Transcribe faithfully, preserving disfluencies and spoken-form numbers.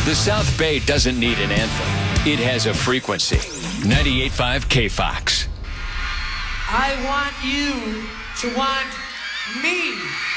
The South Bay doesn't need an anthem. It has a frequency. ninety-eight point five K Fox. I want you to want me.